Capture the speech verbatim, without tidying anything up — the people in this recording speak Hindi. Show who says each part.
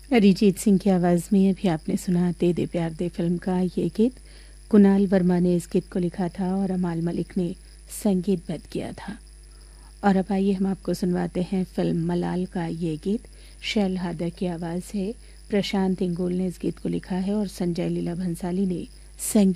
Speaker 1: अरिजीत सिंह की आवाज़ में अभी आपने सुना दे दे प्यार दे फिल्म का ये गीत। कुणाल वर्मा ने इस गीत को लिखा था और अमाल मलिक ने संगीतबद्ध किया था। और अब आइए हम आपको सुनवाते हैं फिल्म मलाल का ये गीत। शैल हादर की आवाज़ है, प्रशांत इंगोल ने इस गीत को लिखा है और संजय लीला भंसाली ने संगीत